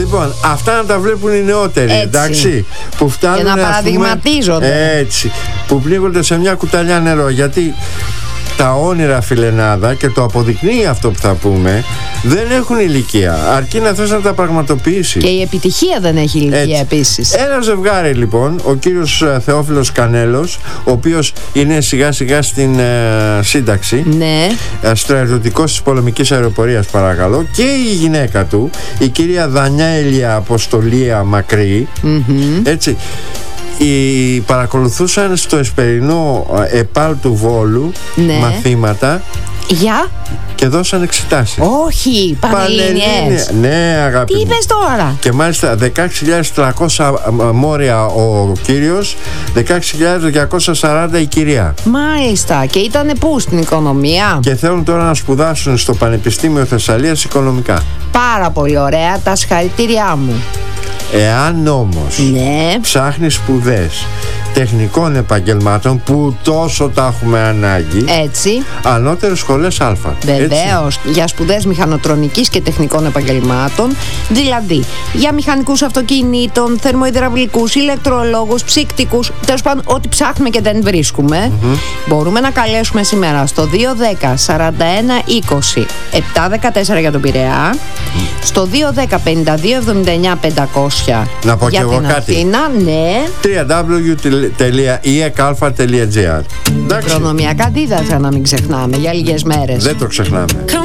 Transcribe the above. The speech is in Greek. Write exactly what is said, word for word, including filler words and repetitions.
Λοιπόν, αυτά να τα βλέπουν οι νεότεροι, έτσι, εντάξει, που φτάνουν, και να παραδειγματίζονται, έτσι, που πνίγονται σε μια κουταλιά νερό. Γιατί τα όνειρα, φιλενάδα, και το αποδεικνύει αυτό που θα πούμε, δεν έχουν ηλικία, αρκεί να θες να τα πραγματοποιήσεις. Και η επιτυχία δεν έχει ηλικία επίσης. Ένα ζευγάρι λοιπόν, ο κύριος Θεόφιλος Κανέλος, ο οποίος είναι σιγά σιγά στην ε, σύνταξη, ναι, στρατιωτικός της πολεμικής αεροπορίας, παρακαλώ, και η γυναίκα του, η κυρία Δανιέλια Αποστολία Μακρύ, mm-hmm. έτσι, οι παρακολουθούσαν στο εσπερινό ΕΠΑΛ του Βόλου, ναι, μαθήματα, για και δώσαν εξετάσεις. Όχι, πανελληνιές. Ναι, αγάπη Τι μου. είπες τώρα? Και μάλιστα δεκαέξι χιλιάδες τριακόσια μόρια ο κύριος, δεκαέξι χιλιάδες διακόσια σαράντα η κυρία. Μάλιστα. Και ήτανε πού, στην οικονομία? Και θέλουν τώρα να σπουδάσουν στο Πανεπιστήμιο Θεσσαλίας οικονομικά. Πάρα πολύ ωραία, τα συγχαρητήριά μου. Εάν όμως, ναι, ψάχνεις σπουδές τεχνικών επαγγελμάτων που τόσο τα έχουμε ανάγκη, έτσι, ανώτερες σχολές Α. Βεβαίως, για σπουδές μηχανοτρονικής και τεχνικών επαγγελμάτων, δηλαδή για μηχανικούς αυτοκινήτων, θερμοϊδραυλικούς, ηλεκτρολόγους, ψυκτικούς, τέλος πάντων ό,τι ψάχνουμε και δεν βρίσκουμε, mm-hmm. μπορούμε να καλέσουμε σήμερα στο δύο δέκα σαράντα ένα είκοσι επτακόσια δεκατέσσερα για τον Πειραιά, mm. στο δύο δέκα πενήντα δύο εβδομήντα εννιά πεντακόσια να πω για και εγώ την κάτι. Αθήνα, ναι, double-u double-u double-u τελεία ι εκ α τελεία τζι άρ. Προνομιακά δίδακτρα να μην ξεχνάμε για λίγες μέρες. Δεν το ξεχνάμε.